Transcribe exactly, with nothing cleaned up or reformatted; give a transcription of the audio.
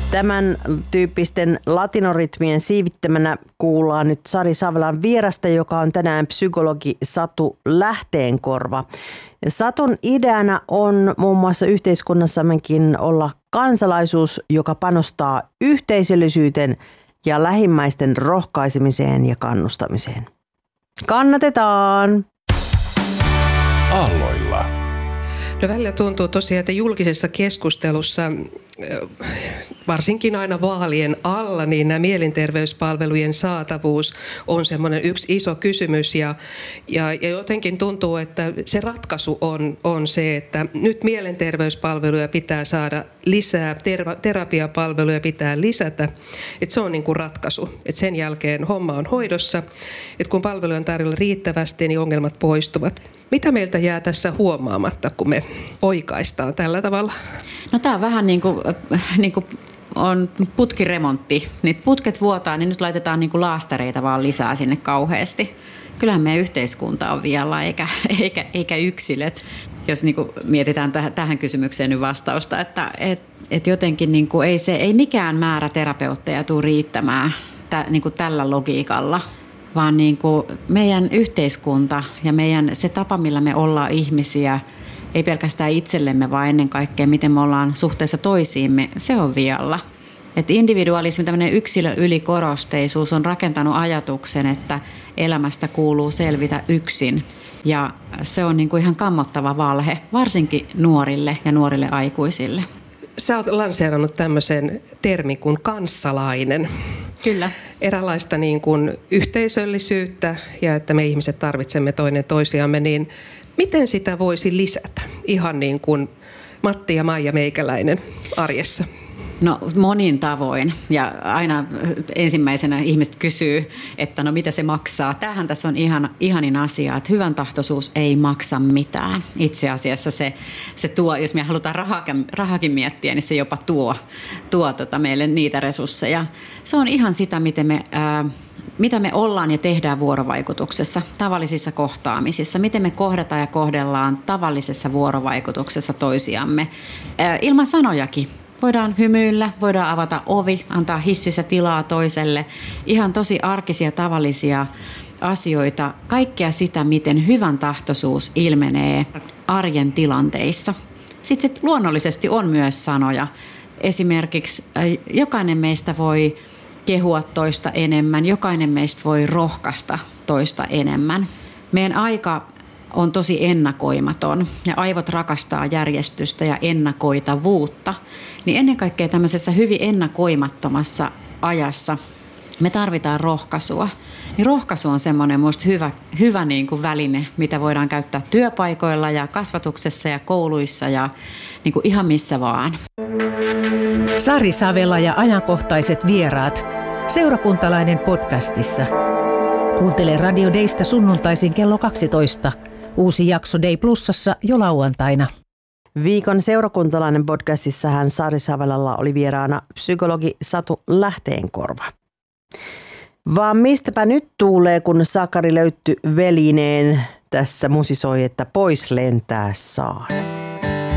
Tämän tyyppisten latinoritmien siivittämänä kuullaan nyt Sari Savelan vierasta, joka on tänään psykologi Satu Lähteenkorva. Satun ideana on muun muassa yhteiskunnassammekin olla kansalaisuus, joka panostaa yhteisöllisyyteen ja lähimmäisten rohkaisemiseen ja kannustamiseen. Kannatetaan! Aalloilla. No välillä tuntuu tosiaan, että julkisessa keskustelussa, varsinkin aina vaalien alla, niin nämä mielenterveyspalvelujen saatavuus on semmoinen yksi iso kysymys. Ja, ja, ja jotenkin tuntuu, että se ratkaisu on, on se, että nyt mielenterveyspalveluja pitää saada lisää, ter- terapiapalveluja pitää lisätä. Että se on niin kuin ratkaisu. Että sen jälkeen homma on hoidossa. Että kun palveluja on tarjolla riittävästi, niin ongelmat poistuvat. Mitä meiltä jää tässä huomaamatta, kun me oikaistaan tällä tavalla? No tämä on vähän niin kuin, niin kuin on putkiremontti. Niitä putket vuotaa, niin nyt laitetaan niin kuin laastareita vaan lisää sinne kauheasti. Kyllähän meidän yhteiskunta on vielä eikä, eikä, eikä yksilöt. Jos niin kuin mietitään täh, tähän kysymykseen nyt vastausta, että et, et jotenkin niin kuin ei, se, ei mikään määrä terapeutteja tule riittämään tä, niin kuin tällä logiikalla. Vaan niin kuin meidän yhteiskunta ja meidän se tapa, millä me ollaan ihmisiä, ei pelkästään itsellemme, vaan ennen kaikkea, miten me ollaan suhteessa toisiimme, se on vialla. Et individualismi, tämmöinen yksilö-ylikorosteisuus on rakentanut ajatuksen, että elämästä kuuluu selvitä yksin. Ja se on niin kuin ihan kammottava valhe, varsinkin nuorille ja nuorille aikuisille. Sä oot lanseerannut tämmöisen termin kuin kanssalainen. Kyllä. Eräänlaista niin kuin yhteisöllisyyttä ja että me ihmiset tarvitsemme toinen toisiamme, niin miten sitä voisi lisätä ihan niin kuin Matti ja Maija Meikäläinen arjessa? No monin tavoin ja aina ensimmäisenä ihmiset kysyy, että no mitä se maksaa. Tämähän tässä on ihan, ihanin asia, että hyvän tahtoisuus ei maksa mitään. Itse asiassa se, se tuo, jos me halutaan rahakin, rahakin miettiä, niin se jopa tuo, tuo tota meille niitä resursseja. Se on ihan sitä, miten me, ää, mitä me ollaan ja tehdään vuorovaikutuksessa, tavallisissa kohtaamisissa. Miten me kohdataan ja kohdellaan tavallisessa vuorovaikutuksessa toisiamme, ää, ilman sanojakin. Voidaan hymyillä, voidaan avata ovi, antaa hississä tilaa toiselle. Ihan tosi arkisia, tavallisia asioita. Kaikkea sitä, miten hyvän tahtoisuus ilmenee arjen tilanteissa. Sitten sit luonnollisesti on myös sanoja. Esimerkiksi jokainen meistä voi kehua toista enemmän, jokainen meistä voi rohkaista toista enemmän. Meidän aika on tosi ennakoimaton ja aivot rakastaa järjestystä ja ennakoitavuutta, niin ennen kaikkea tämmöisessä hyvin ennakoimattomassa ajassa me tarvitaan rohkaisua. Niin rohkaisu on semmoinen musta hyvä, hyvä niin kuin väline, mitä voidaan käyttää työpaikoilla ja kasvatuksessa ja kouluissa ja niin kuin ihan missä vaan. Sari Savela ja ajankohtaiset vieraat. Seurakuntalainen podcastissa. Kuuntele Radio Daysta sunnuntaisin kello kaksitoista. Uusi jakso Day Plusassa jo lauantaina. Viikon seurakuntalainen podcastissahan Sari Savelalla oli vieraana psykologi Satu Lähteenkorva. Vaan mistäpä nyt tuulee, kun Sakari löytyi velineen. Tässä musisoi, että pois lentää saan.